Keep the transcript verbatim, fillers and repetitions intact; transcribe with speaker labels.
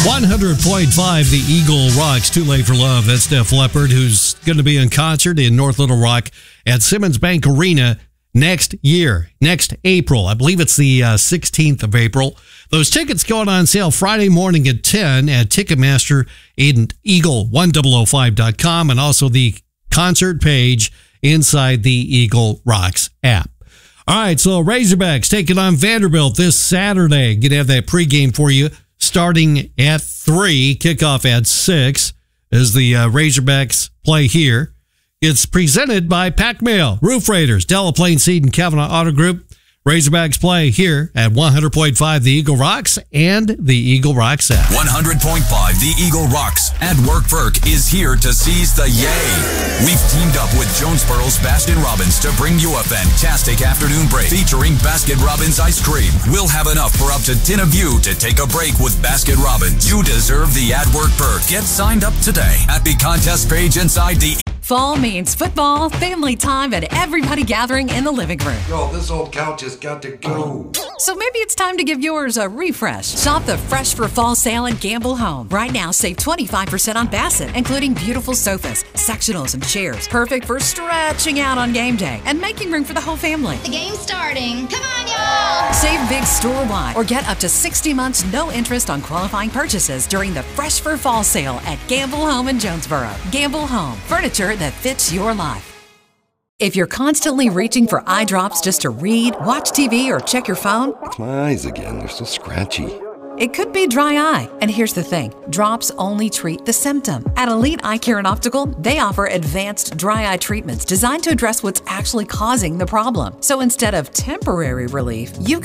Speaker 1: one hundred point five, the Eagle Rocks, Too Late for Love. That's Def Leppard, who's going to be in concert in North Little Rock at Simmons Bank Arena next year, next April. I believe it's the uh, sixteenth of April. Those tickets going on sale Friday morning at ten at Ticketmaster and eagle one thousand five dot com, and also the concert page inside the Eagle Rocks app. All right, so Razorbacks taking on Vanderbilt this Saturday. Going to have that pregame for you starting at three, kickoff at six as the uh, Razorbacks play here. It's presented by Pac Mail, Roof Raiders, Delaplane Seed, and Kavanaugh Auto Group. Razorbacks play here at one hundred point five The Eagle Rocks and the Eagle Rocks app.
Speaker 2: one hundred point five The Eagle Rocks at Work Perk is here to seize the yay. We've teamed up with Jonesboro's Baskin Robbins to bring you a fantastic afternoon break featuring Baskin Robbins ice cream. We'll have enough for up to ten of you to take a break with Baskin Robbins. You deserve the at Work Perk. Get signed up today at the contest page inside the
Speaker 3: Fall means football, family time, and everybody gathering in the living room.
Speaker 4: Yo, this old couch has got to go.
Speaker 3: So maybe it's time to give yours a refresh. Shop the Fresh for Fall sale at Gamble Home. Right now, save twenty-five percent on Bassett, including beautiful sofas, sectionals, and chairs. Perfect for stretching out on game day and making room for the whole family.
Speaker 5: The game's starting. Come on, y'all!
Speaker 3: Save big store-wide or get up to sixty months no interest on qualifying purchases during the Fresh for Fall sale at Gamble Home in Jonesboro. Gamble Home. Furniture that fits your life. If you're constantly reaching for eye drops just to read, watch T V, or check your phone,
Speaker 4: It's my eyes again. They're so scratchy.
Speaker 3: it could be dry eye. And here's the thing, drops only treat the symptom. At Elite Eye Care and Optical, they offer advanced dry eye treatments designed to address what's actually causing the problem. So instead of temporary relief, you